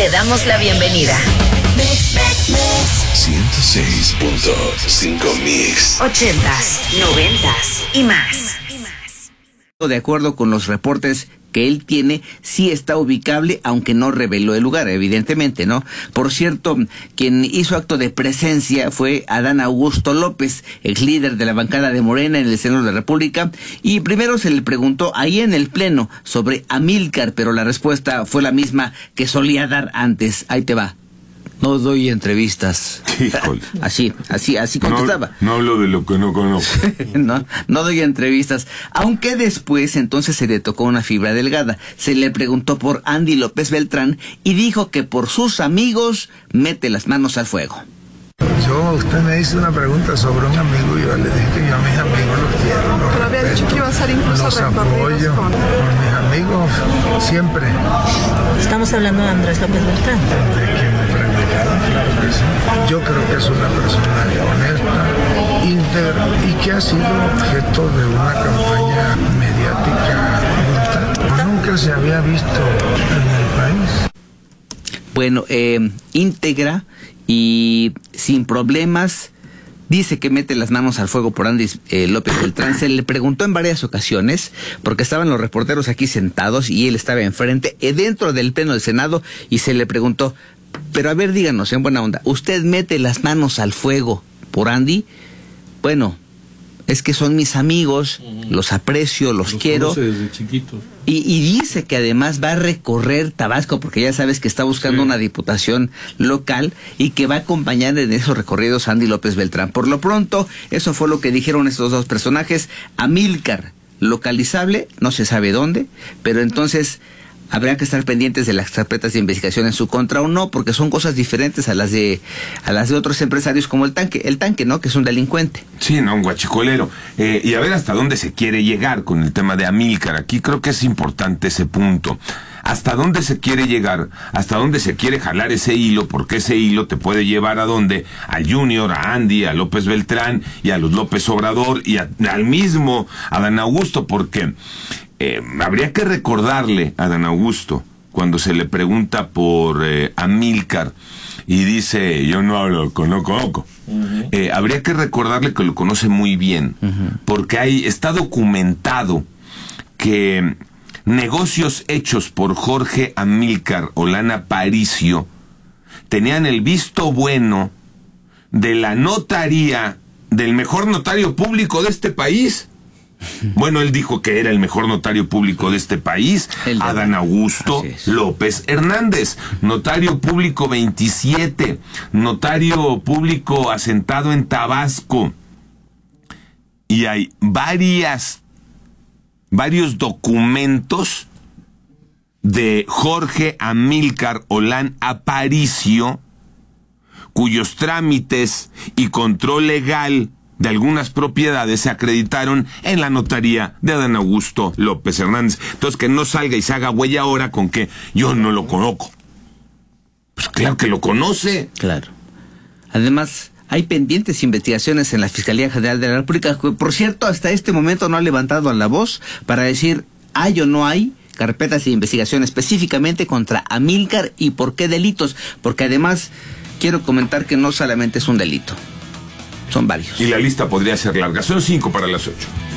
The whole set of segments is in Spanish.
damos la bienvenida. 106.5 Mix. 80s, 90s y más. De acuerdo con los reportes que él tiene, sí está ubicable, aunque no reveló el lugar, evidentemente, ¿no? Por cierto, quien hizo acto de presencia fue Adán Augusto López, ex líder de la bancada de Morena en el Senado de la República, y primero se le preguntó ahí en el Pleno sobre Amílcar, pero la respuesta fue la misma que solía dar antes. Ahí te va. No doy entrevistas. Híjole. Así contestaba. No hablo de lo que no conozco. No doy entrevistas. Aunque después entonces se le tocó una fibra delgada. Se le preguntó por Andy López Beltrán y dijo que por sus amigos mete las manos al fuego. Usted me hizo una pregunta sobre un amigo y yo le dije que yo a mis amigos los quiero, los Pero había dicho que iba a hacer incluso los apoyo, con mis amigos siempre. Estamos hablando de Andrés López Beltrán. De quien me preguntaron, claro que sí. Yo creo que es una persona honesta, íntegra y que ha sido objeto de una campaña mediática brutal. Nunca se había visto en el país. Bueno, íntegra y sin problemas, dice que mete las manos al fuego por Andy López Beltrán. Se le preguntó en varias ocasiones, porque estaban los reporteros aquí sentados y él estaba enfrente, dentro del Pleno del Senado, y se le preguntó, pero a ver, díganos, en buena onda, ¿usted mete las manos al fuego por Andy? Bueno, es que son mis amigos, los aprecio, los quiero. Desde chiquitos. Y dice que además va a recorrer Tabasco, porque ya sabes que está buscando una diputación local y que va a acompañar en esos recorridos a Andy López Beltrán. Por lo pronto, eso fue lo que dijeron estos dos personajes. Amílcar, localizable, no se sabe dónde, pero entonces habrá que estar pendientes de las carpetas de investigación en su contra o no, porque son cosas diferentes a las de otros empresarios como el tanque, ¿no? Que es un delincuente. Sí, no, un guachicolero. Y a ver hasta dónde se quiere llegar con el tema de Amílcar. Aquí creo que es importante ese punto. ¿Hasta dónde se quiere llegar? ¿Hasta dónde se quiere jalar ese hilo? Porque ese hilo te puede llevar a dónde? Al Junior, a Andy, a López Beltrán y a los López Obrador y al mismo Adán Augusto, porque habría que recordarle a Adán Augusto cuando se le pregunta por Amílcar y dice, yo no hablo, no conozco. Habría que recordarle que lo conoce muy bien, porque está documentado que negocios hechos por Jorge Amílcar Olán Aparicio tenían el visto bueno de la notaría del mejor notario público de este país. Bueno, él dijo que era el mejor notario público de este país, Adán Augusto López Hernández, notario público 27, notario público asentado en Tabasco. Y hay varios documentos de Jorge Amílcar Olán Aparicio, cuyos trámites y control legal de algunas propiedades se acreditaron en la notaría de Adán Augusto López Hernández. Entonces, que no salga y se haga güey ahora con que yo no lo conozco. Pues claro que lo conoce. Claro. Además, hay pendientes investigaciones en la Fiscalía General de la República. Por cierto, hasta este momento no ha levantado la voz para decir hay o no hay carpetas de investigación específicamente contra Amílcar y por qué delitos. Porque además, quiero comentar que no solamente es un delito. Son varios. Y la lista podría ser larga. Son 5 para las 8.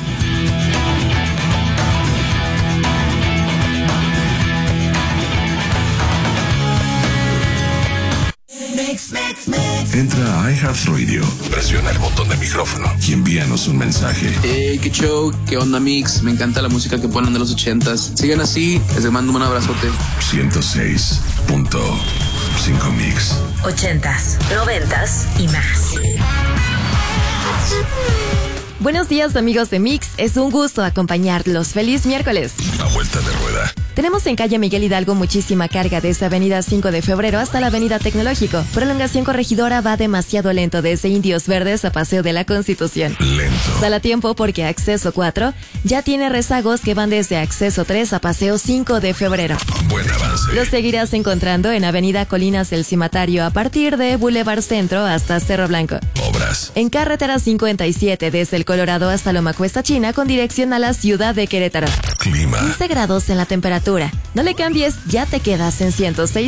Entra a iHeartRadio, presiona el botón de micrófono y envíanos un mensaje. Qué show, qué onda Mix, me encanta la música que ponen de los 80s. Sigan así, les mando un abrazote. 106.5 Mix. 80s, 90s y más. Buenos días, amigos de Mix, es un gusto acompañarlos. ¡Feliz miércoles! A vuelta de rueda. Tenemos en calle Miguel Hidalgo muchísima carga desde avenida 5 de febrero hasta la avenida Tecnológico. Prolongación Corregidora va demasiado lento desde Indios Verdes a Paseo de la Constitución. Lento. Sale a tiempo porque Acceso 4 ya tiene rezagos que van desde Acceso 3 a Paseo 5 de febrero. Buen avance. Los seguirás encontrando en avenida Colinas del Cimatario a partir de Boulevard Centro hasta Cerro Blanco. Obras. En carretera 57 desde el Colorado hasta Loma Cuesta China con dirección a la ciudad de Querétaro. Clima. 15 grados en la temperatura. No le cambies, ya te quedas en 106.